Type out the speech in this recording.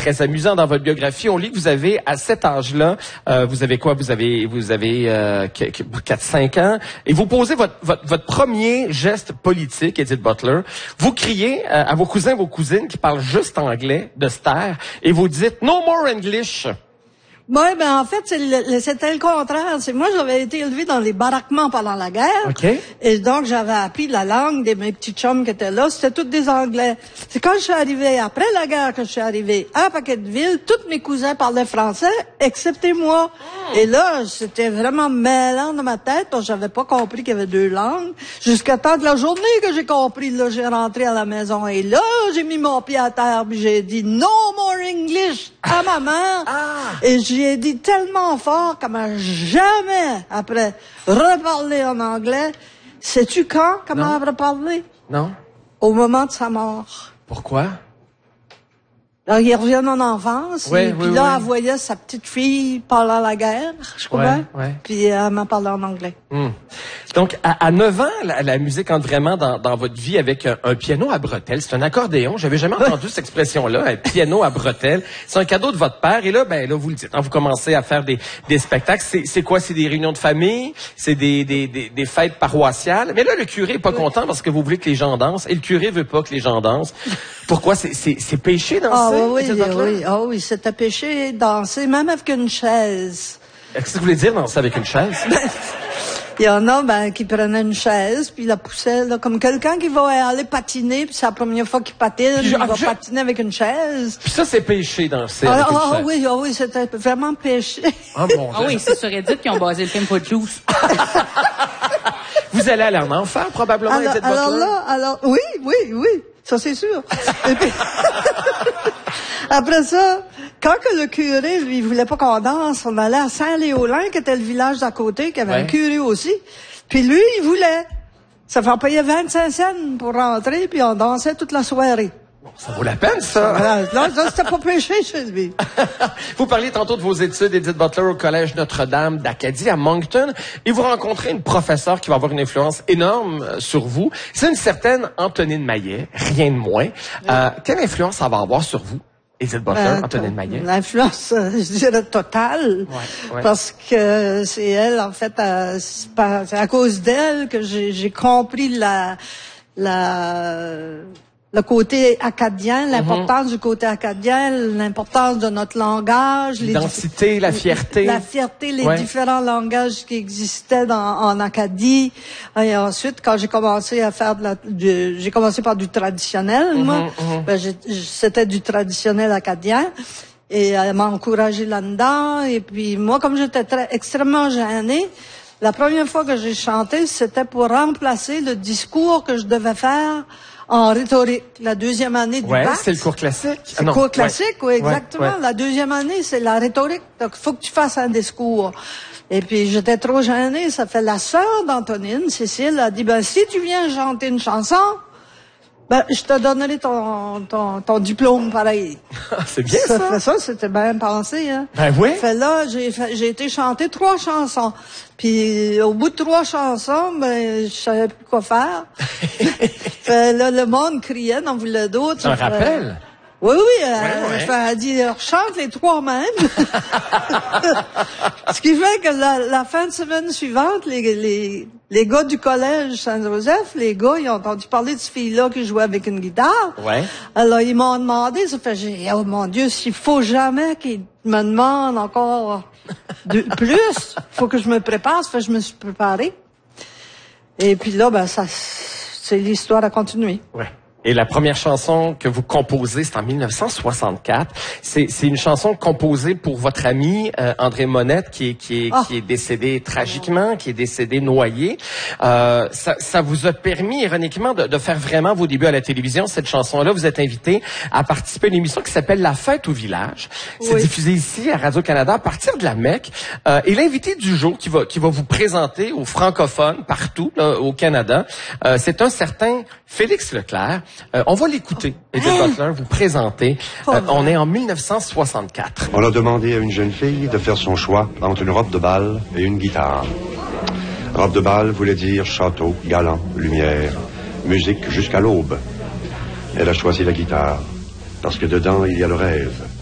très amusant dans votre biographie. On lit que vous avez, à cet âge-là, vous avez quoi? Vous avez 4-5 ans, et vous posez votre premier geste politique, Edith Butler. Vous criez à vos cousins, vos cousines qui parlent juste anglais, de se taire, et vous dites « No more English ». Oui, ben en fait, c'était le contraire. C'est moi, j'avais été élevée dans les baraquements pendant la guerre. Okay. Et donc, j'avais appris la langue de mes petits chums qui étaient là. C'était tous des Anglais. C'est quand je suis arrivée, après la guerre, que je suis arrivée à Paquetteville, tous mes cousins parlaient français, excepté moi. Et là, c'était vraiment mêlant dans ma tête, parce que j'avais pas compris qu'il y avait deux langues. Jusqu'à temps de la journée que j'ai compris, là, j'ai rentré à la maison. Et là, j'ai mis mon pied à terre, puis j'ai dit « No more English » à ma mère. Et j'ai dit tellement fort qu'elle m'a jamais, après, reparlé en anglais. Sais-tu quand qu'elle m'a reparlé? Non. Au moment de sa mort. Pourquoi? Alors, il revient en enfance, Oui, et puis oui, là, oui. elle voyait sa petite fille parler à la guerre, je crois. Ouais. Puis elle m'a parlé en anglais. Donc, à 9 ans, la musique entre vraiment dans votre vie avec un piano à bretelles. C'est un accordéon. J'avais jamais entendu cette expression-là, un piano à bretelles. C'est un cadeau de votre père. Et là, là, vous le dites, hein, vous commencez à faire des spectacles. C'est quoi? C'est des réunions de famille? C'est des fêtes paroissiales? Mais là, le curé est pas content parce que vous voulez que les gens dansent. Et le curé veut pas que les gens dansent. Pourquoi? C'est péché danser? Oui, c'était péché danser, même avec une chaise. Qu'est-ce que vous voulez dire danser avec une chaise? Il y en a qui prenaient une chaise, puis la poussaient, là, comme quelqu'un qui va aller patiner, puis c'est la première fois qu'il patine, il va patiner avec une chaise. Puis ça, c'est péché danser avec une chaise. Oui, c'était vraiment péché. Ah, bon, oui, c'est sur Edith qui ont basé le film Footloose. Vous allez aller en enfer, probablement, Edith Butler? Oui, ça c'est sûr. Et puis, après ça, quand que le curé, lui, voulait pas qu'on danse, on allait à Saint-Léolin, qui était le village d'à côté, qui avait un curé aussi. Puis lui, il voulait. Ça fait payer 25 cents pour rentrer, puis on dansait toute la soirée. Bon, ça vaut la peine, ça. Là, c'était pas péché chez lui. Vous parliez tantôt de vos études, Edith Butler, au Collège Notre-Dame d'Acadie, à Moncton, et vous rencontrez une professeure qui va avoir une influence énorme sur vous. C'est une certaine Antonine Maillet, rien de moins. Quelle influence ça va avoir sur vous? Edith Butler, Antonine Maillet. L'influence, je dirais, totale. Ouais. Parce que c'est elle, en fait, c'est à cause d'elle que j'ai compris le côté acadien, l'importance du côté acadien, l'importance de notre langage. L'identité, la fierté. La fierté, les différents langages qui existaient en Acadie. Et ensuite, quand j'ai commencé à faire j'ai commencé par du traditionnel, moi. C'était du traditionnel acadien. Et elle m'a encouragée là-dedans. Et puis, moi, comme j'étais extrêmement gênée, la première fois que j'ai chanté, c'était pour remplacer le discours que je devais faire en rhétorique, la deuxième année du bac. C'est le cours classique. C'est le cours classique, oui, exactement. La deuxième année, c'est la rhétorique. Donc, il faut que tu fasses un discours. Et puis, j'étais trop gênée. Ça fait la sœur d'Antonine, Cécile, a dit, si tu viens chanter une chanson, je te donnerai ton diplôme pareil. C'est bien ça. Ça, c'était bien pensé, hein. Oui. Là, j'ai été chanter 3 chansons. Puis, au bout de 3 chansons, je savais plus quoi faire. Là, le monde criait, n'en voulait d'autres. Tu un rappel? Oui. Elle a dit, chante les 3 mêmes. Ce qui fait que la fin de semaine suivante, les gars du collège Saint-Joseph, les gars, ils ont entendu parler de cette fille-là qui jouait avec une guitare. Ouais. Alors, ils m'ont demandé, ça fait, j'ai dit, oh mon Dieu, s'il faut jamais qu'ils me demandent encore plus, faut que je me prépare, ça fait je me suis préparée. Et puis là, c'est l'histoire à continuer. Ouais. Et la première chanson que vous composez, c'est en 1964. C'est une chanson composée pour votre ami André Monette, qui est décédé tragiquement, qui est décédé noyé. Ça vous a permis, ironiquement, de faire vraiment vos débuts à la télévision. Cette chanson-là, vous êtes invité à participer à une émission qui s'appelle La Fête au village. C'est diffusé ici à Radio-Canada à partir de la Mecque. Et l'invité du jour qui va vous présenter aux francophones partout là, au Canada, c'est un certain Félix Leclerc. On va l'écouter, Edith Butler, vous présenter. On est en 1964. On a demandé à une jeune fille de faire son choix entre une robe de bal et une guitare. Robe de bal voulait dire château, galant, lumière, musique jusqu'à l'aube. Elle a choisi la guitare, parce que dedans il y a le rêve.